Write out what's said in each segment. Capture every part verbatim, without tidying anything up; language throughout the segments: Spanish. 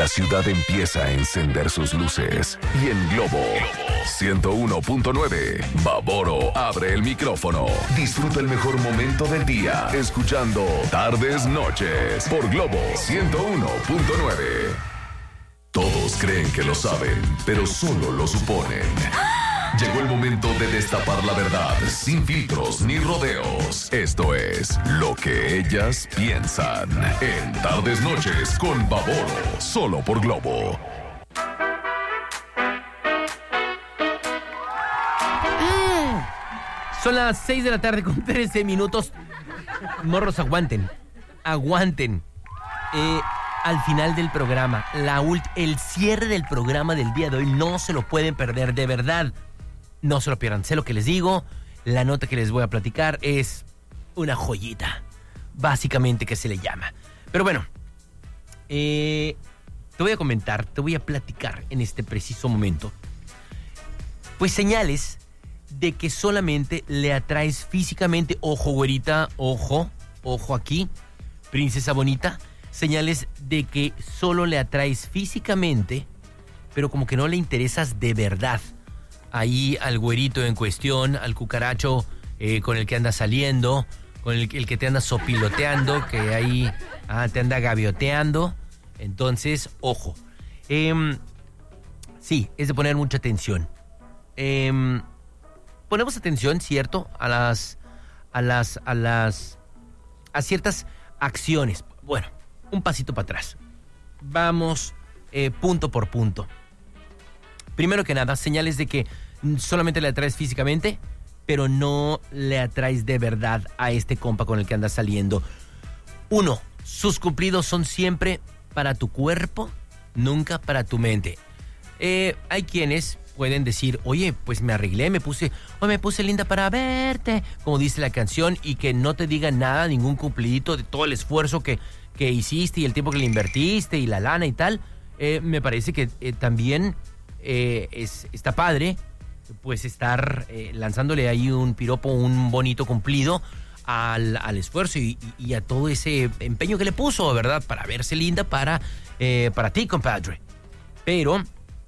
La ciudad empieza a encender sus luces y en Globo ciento uno punto nueve, Baboro abre el micrófono. Disfruta el mejor momento del día escuchando Tardes Noches por Globo ciento uno punto nueve. Todos creen que lo saben, pero solo lo suponen. Llegó el momento de destapar la verdad, sin filtros ni rodeos. Esto es Lo que ellas piensan. En Tardes Noches con Baboro, solo por Globo. Mm. Son las seis de la tarde con trece minutos. Morros, aguanten. Aguanten. Eh... Al final del programa, la ult- el cierre del programa del día de hoy, no se lo pueden perder, de verdad. No se lo pierdan. Sé lo que les digo. La nota que les voy a platicar es una joyita, básicamente, que se le llama. Pero bueno, eh, te voy a comentar, te voy a platicar en este preciso momento, pues señales de que solamente le atraes físicamente. Ojo, güerita, ojo, ojo aquí, princesa bonita. Señales de que solo le atraes físicamente, pero como que no le interesas de verdad. Ahí al güerito en cuestión, al cucaracho eh, con el que anda saliendo, con el, el que te anda sopiloteando, que ahí ah, te anda gavioteando. Entonces, ojo. Eh, sí, es de poner mucha atención. Eh, ponemos atención, ¿cierto? A las, a las, a las, a ciertas acciones. Bueno, un pasito para atrás. Vamos eh, punto por punto. Primero que nada, señales de que solamente le atraes físicamente, pero no le atraes de verdad a este compa con el que andas saliendo. Uno, sus cumplidos son siempre para tu cuerpo, nunca para tu mente. Eh, hay quienes pueden decir, oye, pues me arreglé, me puse, oh, me puse linda para verte, como dice la canción, y que no te digan nada, ningún cumplidito de todo el esfuerzo que que hiciste y el tiempo que le invertiste y la lana y tal. Eh, me parece que eh, también eh, es, está padre pues estar eh, lanzándole ahí un piropo, un bonito cumplido al, al esfuerzo y, y, y a todo ese empeño que le puso, ¿verdad? Para verse linda para, eh, para ti, compadre. Pero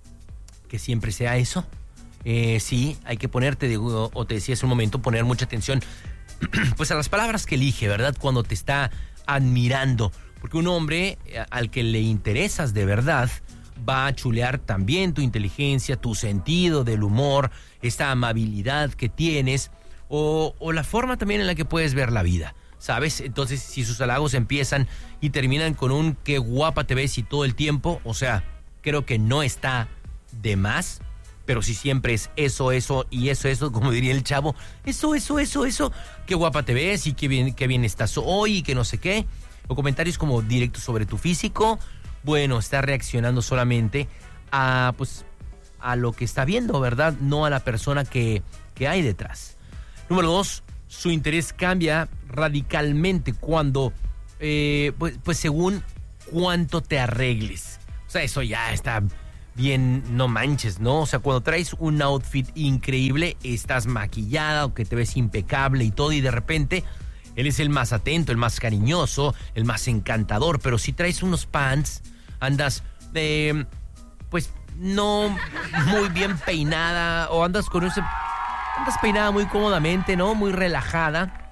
que siempre sea eso. Eh, sí, hay que ponerte, digo, o te decía hace un momento, poner mucha atención pues a las palabras que elige, ¿verdad? Cuando te está admirando, porque un hombre al que le interesas de verdad va a chulear también tu inteligencia, tu sentido del humor, esta amabilidad que tienes o, o la forma también en la que puedes ver la vida, ¿sabes? Entonces, si sus halagos empiezan y terminan con un qué guapa te ves y todo el tiempo, o sea, creo que no está de más. Pero si siempre es eso, eso y eso, eso, como diría el chavo, eso, eso, eso, eso, qué guapa te ves y qué bien, qué bien estás hoy y que no sé qué, o comentarios como directos sobre tu físico, bueno, está reaccionando solamente a, pues, a lo que está viendo, ¿verdad? No a la persona que, que hay detrás. Número dos, su interés cambia radicalmente cuando, eh, pues, pues según cuánto te arregles. O sea, eso ya está bien, no manches, ¿no? O sea, cuando traes un outfit increíble, estás maquillada o que te ves impecable y todo, y de repente él es el más atento, el más cariñoso, el más encantador, pero si traes unos pants, andas, eh, pues, no muy bien peinada, o andas con ese, andas peinada muy cómodamente, ¿no? Muy relajada.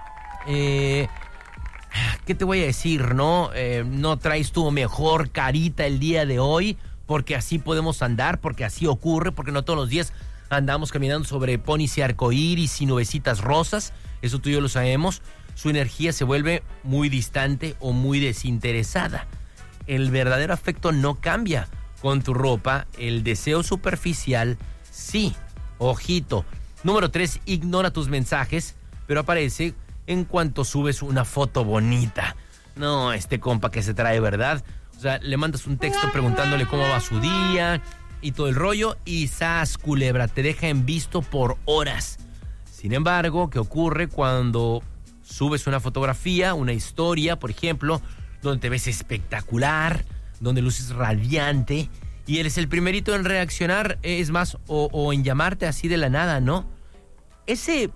Eh... ¿Qué te voy a decir, no? Eh, no traes tu mejor carita el día de hoy, porque así podemos andar, porque así ocurre, porque no todos los días andamos caminando sobre ponis y arcoíris y nubecitas rosas. Eso tú y yo lo sabemos. Su energía se vuelve muy distante o muy desinteresada. El verdadero afecto no cambia con tu ropa. El deseo superficial, sí. Ojito. Número tres, ignora tus mensajes, pero aparece en cuanto subes una foto bonita. No, este compa que se trae, ¿verdad? O sea, le mandas un texto preguntándole cómo va su día y todo el rollo, y ¡zas, culebra! Te deja en visto por horas. Sin embargo, ¿qué ocurre cuando subes una fotografía, una historia, por ejemplo, donde te ves espectacular, donde luces radiante, y eres el primerito en reaccionar, es más, o, o en llamarte así de la nada, ¿no? Ese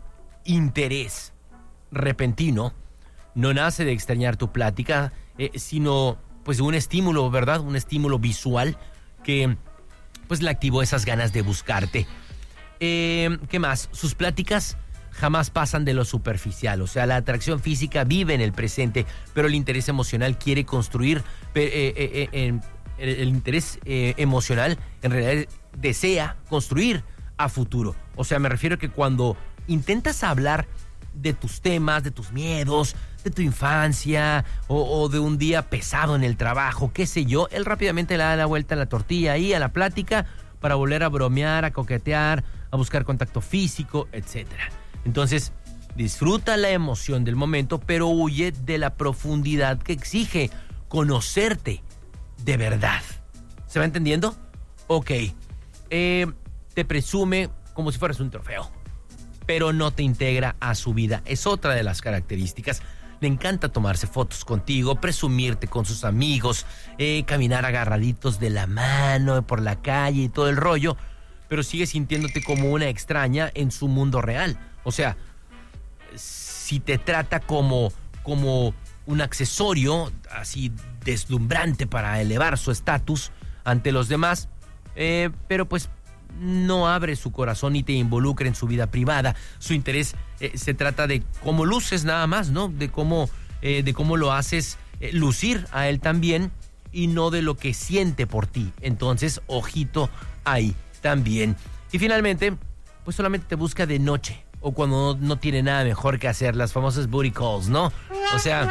interés repentino no nace de extrañar tu plática, eh, sino pues un estímulo, ¿verdad? Un estímulo visual que pues le activó esas ganas de buscarte. Eh, ¿Qué más? Sus pláticas jamás pasan de lo superficial, o sea, la atracción física vive en el presente, pero el interés emocional quiere construir, eh, eh, eh, el, el interés eh, emocional en realidad desea construir a futuro. O sea, me refiero a que cuando intentas hablar de tus temas, de tus miedos, de tu infancia o, o de un día pesado en el trabajo, qué sé yo, él rápidamente le da la vuelta a la tortilla ahí, a la plática, para volver a bromear, a coquetear, a buscar contacto físico, etcétera. Entonces, disfruta la emoción del momento, pero huye de la profundidad que exige conocerte de verdad. ¿Se va entendiendo? Ok. Eh, te presume como si fueras un trofeo, pero no te integra a su vida. Es otra de las características. Le encanta tomarse fotos contigo, presumirte con sus amigos, eh, caminar agarraditos de la mano por la calle y todo el rollo, pero sigue sintiéndote como una extraña en su mundo real. O sea, si te trata como, como un accesorio así deslumbrante para elevar su estatus ante los demás, eh, pero pues no abre su corazón y te involucra en su vida privada. Su interés eh, se trata de cómo luces nada más, ¿no? De cómo, eh, de cómo lo haces eh, lucir a él también y no de lo que siente por ti. Entonces, ojito ahí también. Y finalmente, pues solamente te busca de noche o cuando no, no tiene nada mejor que hacer, las famosas booty calls, ¿no? O sea,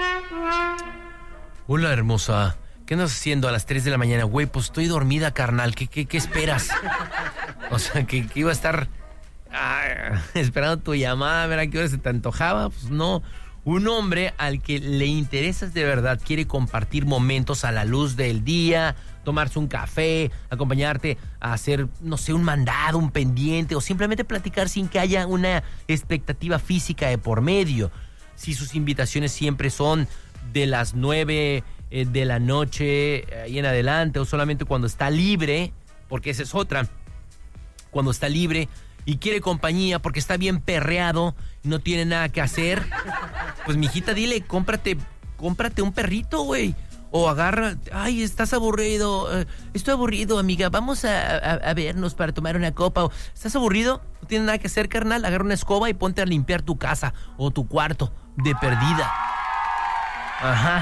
hola hermosa, ¿qué andas haciendo a las tres de la mañana? Güey, pues estoy dormida, carnal. ¿Qué, qué, qué esperas? O sea, que, que iba a estar ah, esperando tu llamada, a ver a qué hora se te antojaba. Pues no. Un hombre al que le interesas de verdad quiere compartir momentos a la luz del día, tomarse un café, acompañarte a hacer, no sé, un mandado, un pendiente o simplemente platicar sin que haya una expectativa física de por medio. Si sus invitaciones siempre son de las nueve eh, de la noche eh, y en adelante o solamente cuando está libre, porque esa es otra, cuando está libre y quiere compañía porque está bien perreado y no tiene nada que hacer, pues mijita, dile, cómprate, cómprate un perrito, güey. O agarra, ay, estás aburrido, eh, estoy aburrido, amiga, vamos a, a, a vernos para tomar una copa. O, ¿estás aburrido? No tienes nada que hacer, carnal, agarra una escoba y ponte a limpiar tu casa o tu cuarto de perdida. Ajá.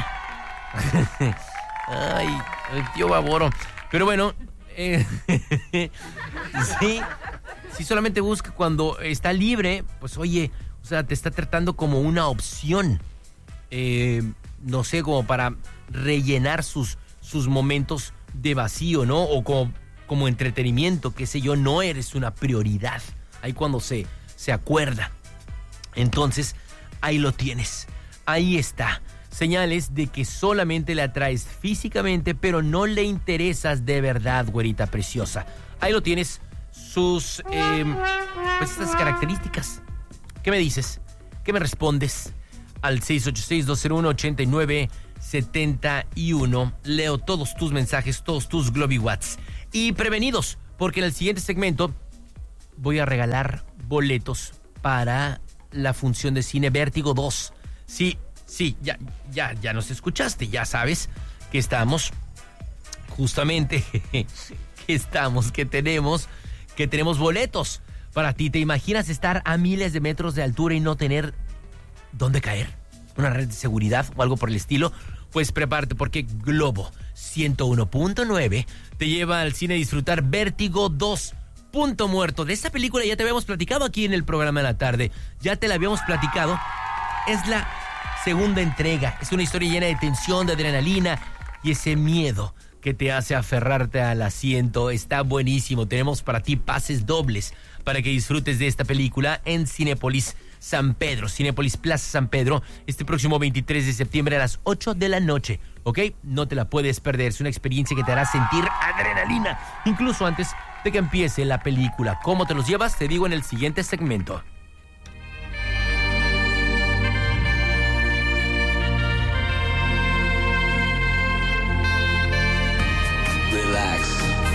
Ay, el tío Baboro. Pero bueno, eh, sí, si solamente busca cuando está libre, pues oye, o sea, te está tratando como una opción. Eh, no sé, como para rellenar sus, sus momentos de vacío, ¿no? O como, como entretenimiento, qué sé yo, no eres una prioridad. Ahí cuando se, se acuerda. Entonces, ahí lo tienes. Ahí está. Señales de que solamente le atraes físicamente, pero no le interesas de verdad, güerita preciosa. Ahí lo tienes. Sus, eh, pues estas características. ¿Qué me dices? ¿Qué me respondes? Al seis ocho seis, dos cero uno, ocho nueve siete uno. Leo todos tus mensajes, todos tus GlobyWhats. Y prevenidos, porque en el siguiente segmento voy a regalar boletos para la función de cine Vértigo dos. Sí, sí, ya, ya, ya nos escuchaste, ya sabes que estamos justamente, que estamos, que tenemos, que tenemos boletos para ti. ¿Te imaginas estar a miles de metros de altura y no tener dónde caer? ¿Una red de seguridad o algo por el estilo? Pues prepárate porque Globo ciento uno punto nueve te lleva al cine a disfrutar Vértigo dos, Punto Muerto. De esta película ya te habíamos platicado aquí en el programa de la tarde. Ya te la habíamos platicado. Es la segunda entrega. Es una historia llena de tensión, de adrenalina y ese miedo que te hace aferrarte al asiento. Está buenísimo. Tenemos para ti pases dobles para que disfrutes de esta película en Cinépolis San Pedro, Cinépolis Plaza San Pedro, este próximo veintitrés de septiembre a las ocho de la noche, ¿ok? No te la puedes perder, es una experiencia que te hará sentir adrenalina, incluso antes de que empiece la película. ¿Cómo te los llevas? Te digo en el siguiente segmento.